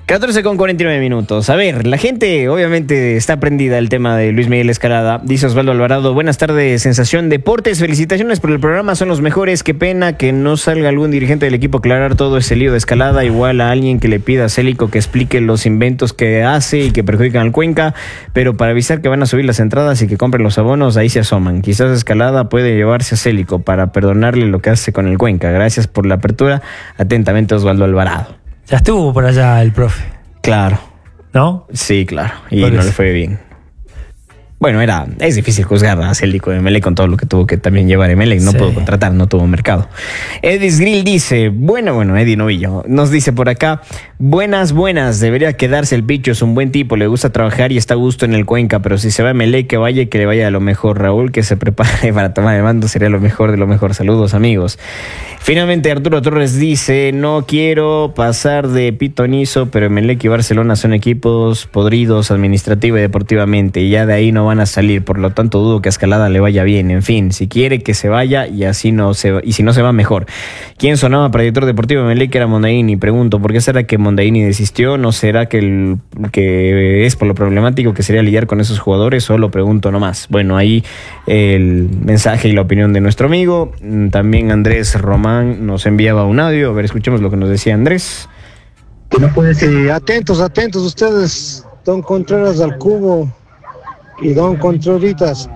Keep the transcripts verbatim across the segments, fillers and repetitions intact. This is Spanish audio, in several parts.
catorce con cuarenta y nueve minutos. A ver, la gente obviamente está prendida el tema de Luis Miguel Escalada. Dice Osvaldo Alvarado, buenas tardes, Sensación Deportes. Felicitaciones por el programa, son los mejores. Qué pena que no salga algún dirigente del equipo a aclarar todo ese lío de Escalada. Igual a alguien que le pida a Célico que explique los inventos que hace y que perjudican al Cuenca. Pero para avisar que van a subir las entradas y que compren los abonos, ahí se asoman. Quizás Escalada puede llevarse a Célico para perdonarle lo que hace con el Cuenca. Gracias por la apertura. Atentamente, Osvaldo Alvarado. Ya estuvo por allá el profe. Claro. ¿No? Sí, claro. Y no le fue bien. Bueno, era es difícil juzgar a Célico de Emelec con todo lo que tuvo que también llevar Emelec. No sí. pudo contratar, no tuvo mercado. Edis Grill dice, bueno, bueno, Eddie Novillo, nos dice por acá, buenas, buenas, debería quedarse el Picho, es un buen tipo, le gusta trabajar y está a gusto en el Cuenca, pero si se va a Emelec, que vaya y que le vaya a lo mejor. Raúl, que se prepare para tomar el mando, sería lo mejor de lo mejor. Saludos, amigos. Finalmente, Arturo Torres dice, no quiero pasar de pitonizo, pero Emelec y Barcelona son equipos podridos administrativa y deportivamente, y ya de ahí no van a salir, por lo tanto dudo que a Escalada le vaya bien. En fin, si quiere que se vaya y así no se va, y si no se va mejor. ¿Quién sonaba para director deportivo de Emelec? Era Mondaini. Pregunto, ¿por qué será que Mondaini desistió? ¿No será que, el, que es por lo problemático que sería lidiar con esos jugadores? Solo pregunto nomás. Bueno, ahí el mensaje y la opinión de nuestro amigo. También Andrés Román nos enviaba un audio. A ver, escuchemos lo que nos decía Andrés. Que no puede ser. Eh, atentos, atentos ustedes, Don Contreras al Cubo y Don Controlitas,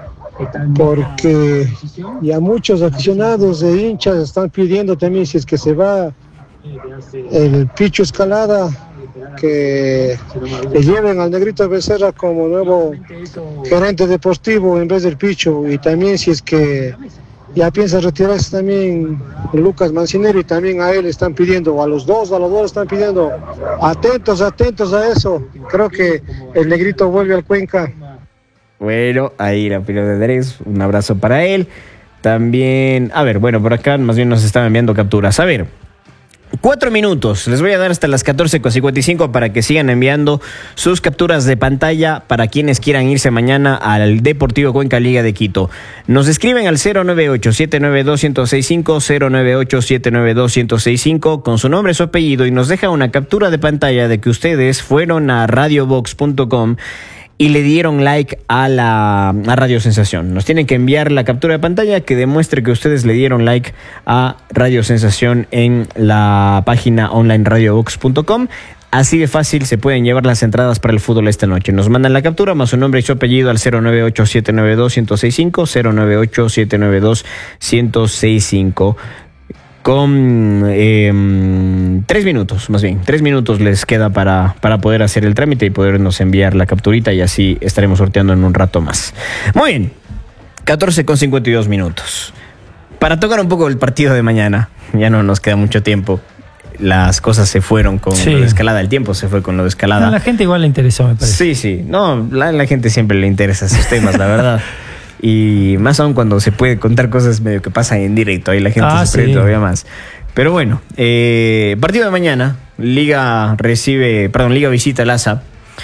porque ya muchos aficionados e hinchas están pidiendo también, si es que se va el Picho Escalada, que le lleven al Negrito Becerra como nuevo gerente deportivo en vez del Picho, y también si es que ya piensa retirarse también Lucas Mancinelli, también a él están pidiendo, a los dos, a los dos están pidiendo. Atentos, atentos a eso. Creo que el Negrito vuelve al Cuenca. Bueno, ahí la opinión de Andrés, un abrazo para él. También, a ver, bueno, por acá más bien nos están enviando capturas. A ver, cuatro minutos, les voy a dar hasta las catorce con cincuenta y cinco para que sigan enviando sus capturas de pantalla para quienes quieran irse mañana al Deportivo Cuenca Liga de Quito. Nos escriben al cero nueve ocho, siete nueve dos, uno cero seis cinco, cero nueve ocho, siete nueve dos, uno cero seis cinco con su nombre, su apellido, y nos deja una captura de pantalla de que ustedes fueron a radio box punto com y le dieron like a la a Radio Sensación. Nos tienen que enviar la captura de pantalla que demuestre que ustedes le dieron like a Radio Sensación en la página online radio box punto com. Así de fácil se pueden llevar las entradas para el fútbol esta noche. Nos mandan la captura más su nombre y su apellido al cero nueve ocho, siete nueve dos, uno cero seis cinco, cero nueve ocho, siete nueve dos, uno cero seis cinco. Con eh, tres minutos, más bien, tres minutos les queda para, para poder hacer el trámite y podernos enviar la capturita, y así estaremos sorteando en un rato más. Muy bien, catorce con cincuenta y dos minutos. Para tocar un poco el partido de mañana, ya no nos queda mucho tiempo. Las cosas se fueron con sí. lo de Escalada, el tiempo se fue con lo de Escalada. A la gente igual le interesó, me parece. Sí, sí, no, la, la gente siempre le interesa esos temas, la verdad. Y más aún cuando se puede contar cosas medio que pasan en directo, ahí la gente ah, se prende sí. todavía más. Pero bueno, eh, partido de mañana, Liga recibe, perdón, Liga visita al A S A.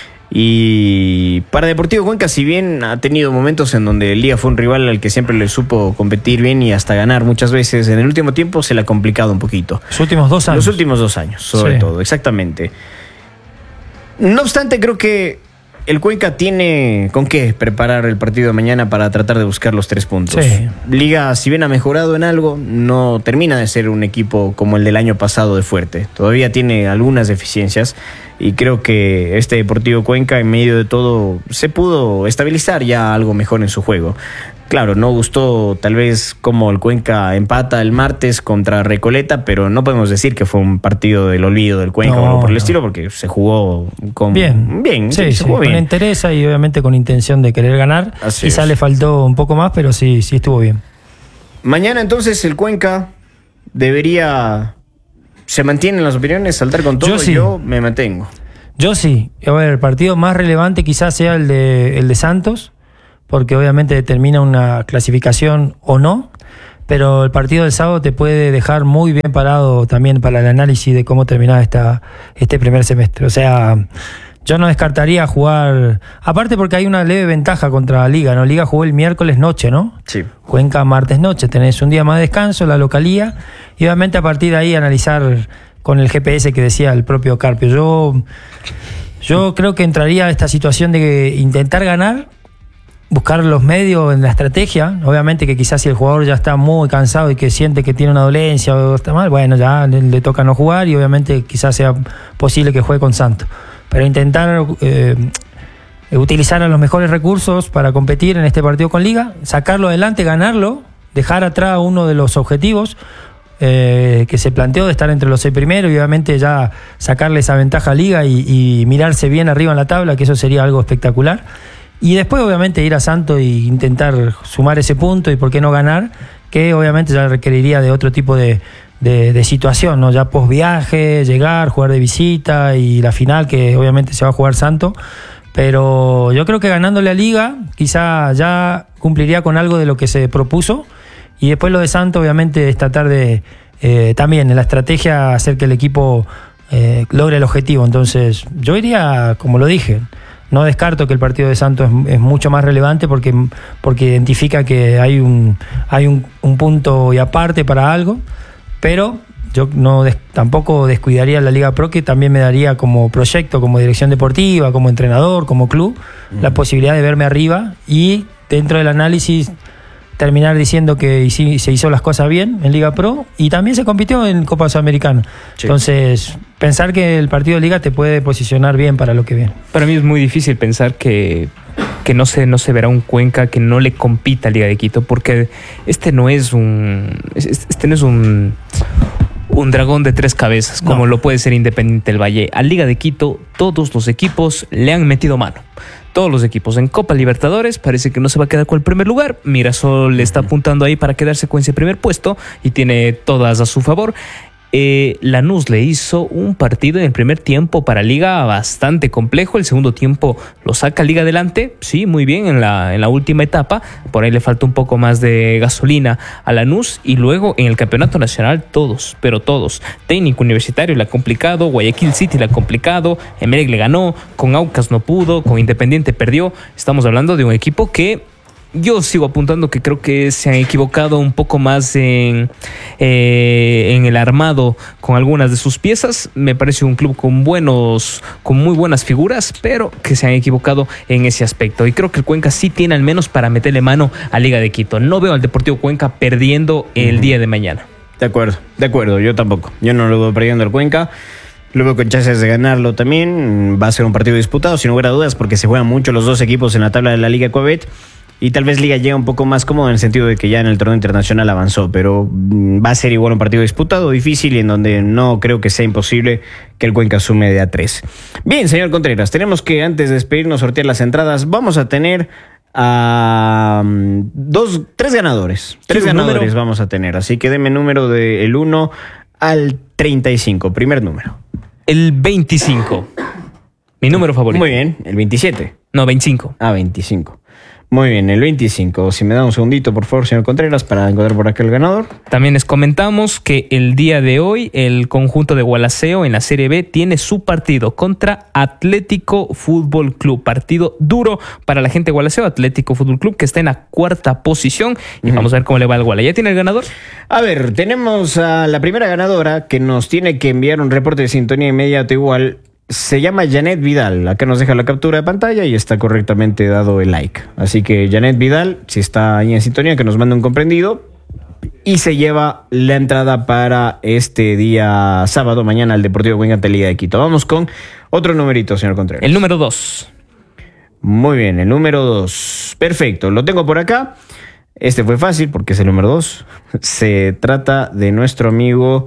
Y para Deportivo Cuenca, si bien ha tenido momentos en donde Liga fue un rival al que siempre le supo competir bien y hasta ganar muchas veces, en el último tiempo se le ha complicado un poquito. Los últimos dos años. Los últimos dos años, sobre sí. todo, exactamente. No obstante, creo que el Cuenca tiene con qué preparar el partido de mañana para tratar de buscar los tres puntos. Sí. Liga, si bien ha mejorado en algo, no termina de ser un equipo como el del año pasado de fuerte. Todavía tiene algunas deficiencias y creo que este Deportivo Cuenca, en medio de todo, se pudo estabilizar ya algo mejor en su juego. Claro, no gustó tal vez como el Cuenca empata el martes contra Recoleta, pero no podemos decir que fue un partido del olvido del Cuenca no, o algo por el no. estilo, porque se jugó con bien, bien, sí, sí, sí, se jugó con bien. interés y obviamente con intención de querer ganar. Así Quizá es. le faltó un poco más, pero sí, sí estuvo bien. Mañana entonces el Cuenca debería, se mantienen las opiniones, saltar con todo. Yo, sí. yo me mantengo. Yo sí. A ver, el partido más relevante quizás sea el de el de Santos, porque obviamente determina una clasificación o no, pero el partido del sábado te puede dejar muy bien parado también para el análisis de cómo terminar esta, este primer semestre. O sea, yo no descartaría jugar, aparte porque hay una leve ventaja contra la Liga, ¿no? Liga jugó el miércoles noche, ¿no? Sí. Cuenca martes noche, tenés un día más de descanso, la localía, y obviamente a partir de ahí analizar con el G P S que decía el propio Carpio. Yo, yo creo que entraría a esta situación de intentar ganar, buscar los medios en la estrategia. Obviamente que quizás si el jugador ya está muy cansado y que siente que tiene una dolencia o está mal, bueno, ya le, le toca no jugar y obviamente quizás sea posible que juegue con Santos. Pero intentar eh, utilizar a los mejores recursos para competir en este partido con Liga, sacarlo adelante, ganarlo, dejar atrás uno de los objetivos eh, que se planteó de estar entre los seis primeros y obviamente ya sacarle esa ventaja a Liga y, y mirarse bien arriba en la tabla, que eso sería algo espectacular. Y después obviamente ir a Santos e intentar sumar ese punto y por qué no ganar, que obviamente ya requeriría de otro tipo de, de, de situación, ¿no? Ya post viaje, llegar, jugar de visita y la final que obviamente se va a jugar Santos. Pero yo creo que ganándole a Liga quizá ya cumpliría con algo de lo que se propuso. Y después lo de Santos obviamente esta tarde eh, también en la estrategia hacer que el equipo eh, logre el objetivo. Entonces yo iría, como lo dije, no descarto que el partido de Santos es, es mucho más relevante porque, porque identifica que hay un hay un, un punto y aparte para algo, pero yo no des, tampoco descuidaría la Liga Pro, que también me daría como proyecto, como dirección deportiva, como entrenador, como club, uh-huh. la posibilidad de verme arriba y dentro del análisis terminar diciendo que se hizo las cosas bien en Liga Pro y también se compitió en Copa Sudamericana. Sí. Entonces, pensar que el partido de Liga te puede posicionar bien para lo que viene. Para mí es muy difícil pensar que, que no, se, no se verá un Cuenca que no le compita a Liga de Quito, porque este no es un... Este no es un... un dragón de tres cabezas, como no. lo puede ser Independiente del Valle. A Liga de Quito, todos los equipos le han metido mano. Todos los equipos en Copa Libertadores, parece que no se va a quedar con el primer lugar. Mirasol le está apuntando ahí para quedarse con ese primer puesto y tiene todas a su favor. Eh, Lanús le hizo un partido en el primer tiempo para Liga bastante complejo. El segundo tiempo lo saca Liga adelante, sí, muy bien en la, en la última etapa. Por ahí le falta un poco más de gasolina a Lanús. Y luego en el campeonato nacional todos, pero todos. Técnico Universitario le ha complicado, Guayaquil City le ha complicado, Emelec le ganó, con Aucas no pudo, con Independiente perdió. Estamos hablando de un equipo que yo sigo apuntando que creo que se han equivocado un poco más en, eh, en el armado con algunas de sus piezas. Me parece un club con buenos, con muy buenas figuras, pero que se han equivocado en ese aspecto. Y creo que el Cuenca sí tiene al menos para meterle mano a Liga de Quito. No veo al Deportivo Cuenca perdiendo el uh-huh. día de mañana. De acuerdo, de acuerdo, yo tampoco. Yo no lo veo perdiendo el Cuenca. Lo veo con chances de ganarlo también. Va a ser un partido disputado, sin lugar a dudas, porque se juegan mucho los dos equipos en la tabla de la Liga Coabet. Y tal vez Liga llega un poco más cómodo en el sentido de que ya en el torneo internacional avanzó, pero va a ser igual un partido disputado, difícil y en donde no creo que sea imposible que el Cuenca sume de a tres. Bien, señor Contreras, tenemos que antes de despedirnos sortear las entradas. Vamos a tener a um, dos, tres ganadores. Tres sí, ganadores número. Vamos a tener, así que deme número del uno al treinta y cinco, primer número. El veinticinco, mi número favorito. Muy bien, el veintisiete. No, veinticinco. Ah, veinticinco. Muy bien, el veinticinco. Si me da un segundito, por favor, señor Contreras, para encontrar por acá el ganador. También les comentamos que el día de hoy el conjunto de Gualaceo en la Serie B tiene su partido contra Atlético Fútbol Club. Partido duro para la gente de Gualaceo. Atlético Fútbol Club, que está en la cuarta posición. Y uh-huh. vamos a ver cómo le va al Guala. ¿Ya tiene el ganador? A ver, tenemos a la primera ganadora que nos tiene que enviar un reporte de sintonía inmediato igual. Se llama Janet Vidal. Acá nos deja la captura de pantalla y está correctamente dado el like. Así que Janet Vidal, si está ahí en sintonía, que nos mande un comprendido. Y se lleva la entrada para este día sábado, mañana, al Deportivo Cuenca ante Liga de Quito. Vamos con otro numerito, señor Contreras. El número dos. Muy bien, el número dos. Perfecto, lo tengo por acá. Este fue fácil porque es el número dos. Se trata de nuestro amigo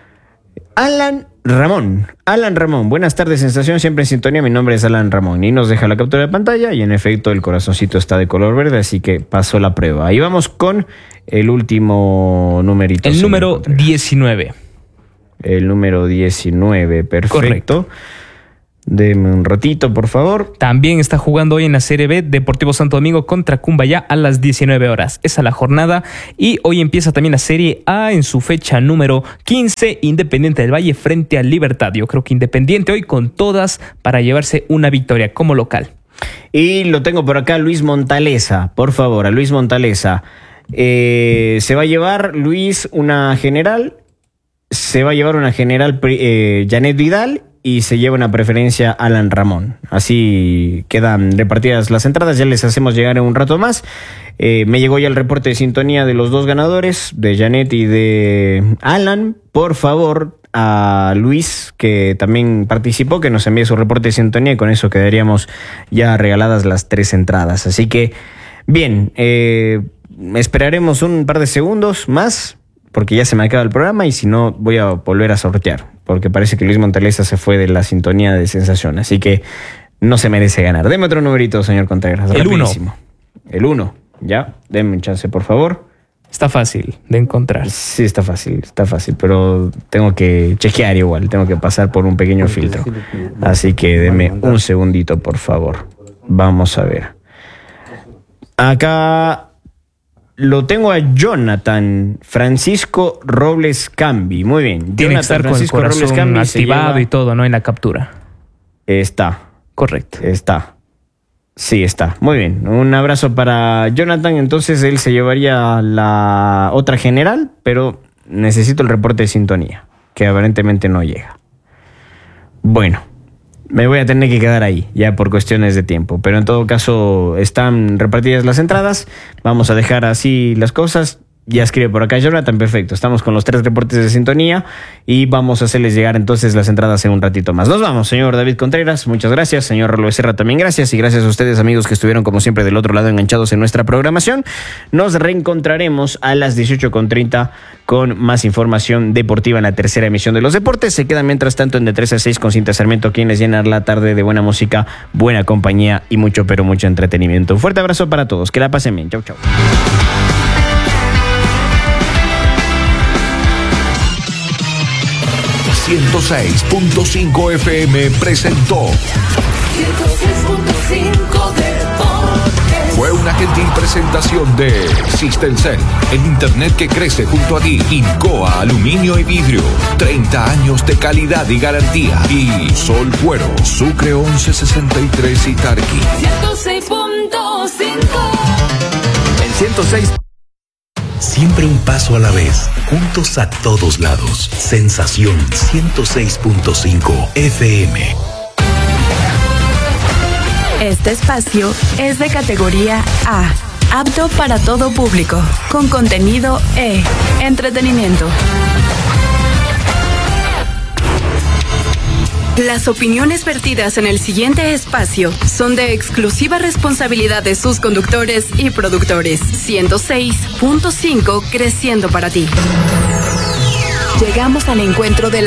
Alan Ramón. Alan Ramón, buenas tardes, sensación, siempre en sintonía. Mi nombre es Alan Ramón y nos deja la captura de pantalla y en efecto el corazoncito está de color verde, así que pasó la prueba. Ahí vamos con el último numerito. El número diecinueve. El número diecinueve, perfecto. Correcto. Deme un ratito, por favor. También está jugando hoy en la Serie B Deportivo Santo Domingo contra Cumbayá a las diecinueve horas. Esa es la jornada. Y hoy empieza también la Serie A en su fecha número quince. Independiente del Valle frente al Libertad. Yo creo que Independiente hoy con todas para llevarse una victoria como local. Y lo tengo por acá, Luis Montaleza. Por favor, a Luis Montaleza. Eh, se va a llevar, Luis, una general. se va a llevar una general eh, Janet Vidal y se lleva una preferencia Alan Ramón. Así quedan repartidas las entradas, ya les hacemos llegar en un rato más. Eh, me llegó ya el reporte de sintonía de los dos ganadores, de Janet y de Alan. Por favor, a Luis, que también participó, que nos envíe su reporte de sintonía y con eso quedaríamos ya regaladas las tres entradas. Así que, bien, eh, esperaremos un par de segundos más porque ya se me acaba el programa y si no voy a volver a sortear, porque parece que Luis Montelesa se fue de la sintonía de Sensación, así que no se merece ganar. Deme otro numerito, señor Contreras. El uno. El uno, ya, denme un chance, por favor. Está fácil de encontrar. Sí, está fácil, está fácil, pero tengo que chequear igual, tengo que pasar por un pequeño filtro. Así que deme un segundito, por favor. Vamos a ver. Acá lo tengo a Jonathan Francisco Robles Cambi. Muy bien. Tiene que estar con el corazón activado y todo, ¿no? En la captura. Está. Correcto. Está. Sí, está. Muy bien. Un abrazo para Jonathan. Entonces él se llevaría la otra general, pero necesito el reporte de sintonía, que aparentemente no llega. Bueno, me voy a tener que quedar ahí, ya por cuestiones de tiempo. Pero en todo caso, están repartidas las entradas. Vamos a dejar así las cosas. Ya escribe por acá Jonathan, perfecto. Estamos con los tres reportes de sintonía y vamos a hacerles llegar entonces las entradas en un ratito más. Nos vamos, señor David Contreras, muchas gracias. Señor Rolo Becerra, también gracias. Y gracias a ustedes, amigos, que estuvieron como siempre del otro lado enganchados en nuestra programación. Nos reencontraremos a las dieciocho con treinta con más información deportiva en la tercera emisión de los deportes. Se quedan mientras tanto en de tres a seis con Cintia Sarmiento, quien les llena la tarde de buena música, buena compañía y mucho, pero mucho entretenimiento. Un fuerte abrazo para todos. Que la pasen bien. Chau, chau. ciento seis punto cinco F M presentó ciento seis punto cinco Deportes. Fue una gentil presentación de Sistelcel, el internet que crece junto a ti. Incoa Aluminio y Vidrio, treinta años de calidad y garantía. Y Sol Cuero, Sucre once sesenta y tres y Tarqui. ciento seis punto cinco. El ciento seis. Siempre un paso a la vez, juntos a todos lados. Sensación ciento seis punto cinco F M. Este espacio es de categoría A, apto para todo público, con contenido E, entretenimiento. Las opiniones vertidas en el siguiente espacio son de exclusiva responsabilidad de sus conductores y productores. ciento seis punto cinco creciendo para ti. Llegamos al encuentro de la